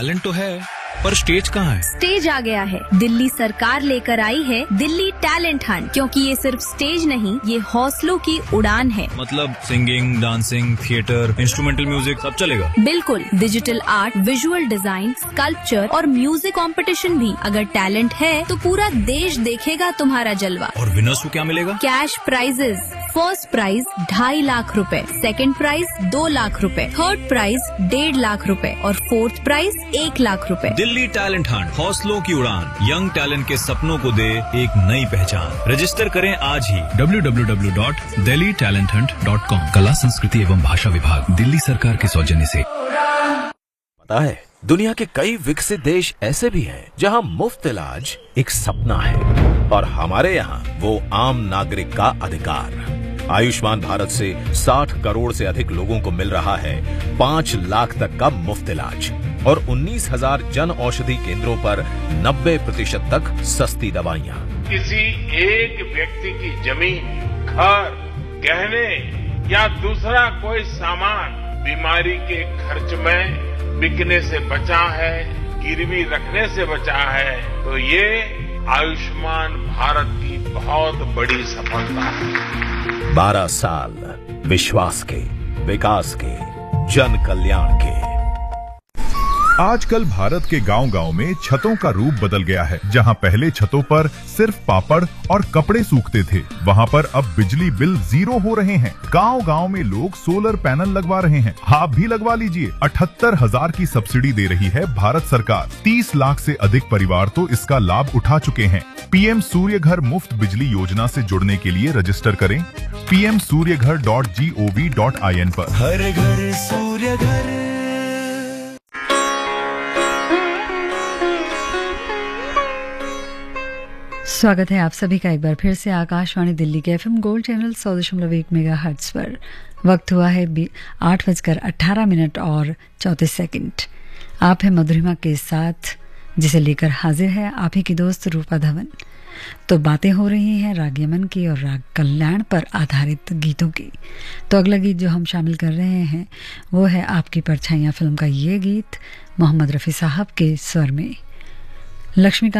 Talent तो है, पर स्टेज कहाँ है? स्टेज आ गया है। दिल्ली सरकार लेकर आई है दिल्ली टैलेंट हंट, क्योंकि ये सिर्फ स्टेज नहीं, ये हौसलों की उड़ान है। मतलब singing, dancing, theatre, instrumental music सब चलेगा? बिल्कुल, digital art, visual design, sculpture और म्यूजिक कंपटीशन भी। अगर टैलेंट है तो पूरा देश देखेगा तुम्हारा जलवा। और विनर्स को क्या मिलेगा? Cash prices. First prize 2.5 lakh रुपए, सेकंड प्राइज 2 लाख रुपए, थर्ड प्राइज 1.5 लाख रुपए और फोर्थ प्राइज 1 लाख रुपए। दिल्ली टैलेंट हंट, हौसलों की उड़ान, यंग टैलेंट के सपनों को दे एक नई पहचान। रजिस्टर करें आज ही www.delhitalenthunt.com। कला, संस्कृति एवं भाषा विभाग, दिल्ली सरकार के सौजन्य से। पता है, दुनिया के कई विकसित देश ऐसे भी हैं जहां मुफ्त इलाज एक सपना है, और हमारे यहाँ वो आम नागरिक का अधिकार। आयुष्मान भारत से 60 करोड़ से अधिक लोगों को मिल रहा है 5 लाख तक का मुफ्त इलाज, और 19,000 जन औषधि केंद्रों पर 90% तक सस्ती दवाइयाँ। किसी एक व्यक्ति की जमीन, घर, गहने या दूसरा कोई सामान बीमारी के खर्च में बिकने से बचा है, गिरवी रखने से बचा है, तो ये आयुष्मान भारत की बहुत बड़ी सफलता है। 12 साल विश्वास के, विकास के, जन कल्याण के। आजकल भारत के गांव-गांव में छतों का रूप बदल गया है। जहां पहले छतों पर सिर्फ पापड़ और कपड़े सूखते थे, वहां पर अब बिजली बिल 0 हो रहे हैं। गांव-गांव में लोग सोलर पैनल लगवा रहे हैं। आप भी लगवा लीजिए। 78,000 की सब्सिडी दे रही है भारत सरकार। 30 लाख से अधिक परिवार तो इसका लाभ उठा चुके हैं। पीएम सूर्य घर मुफ्त बिजली योजना से जुड़ने के लिए रजिस्टर करें pmsuryaghar.gov.in पर। हर घर सूर्य घर। स्वागत है आप सभी का एक बार फिर से आकाशवाणी दिल्ली के एफएम गोल्ड चैनल 100.1 मेगाहर्ट्ज पर। वक्त हुआ है 8:18 और 34 सेकंड। आप है मधुरिमा के साथ, जिसे लेकर हाजिर है आप ही की दोस्त रूपा धवन। तो बातें हो रही हैं राग यमन की और राग कल्याण पर आधारित गीतों की। तो अगला गीत जो हम शामिल कर रहे हैं वो है आपकी परछाइयाँ फिल्म का ये गीत, मोहम्मद रफ़ी साहब के स्वर में। लक्ष्मीकांत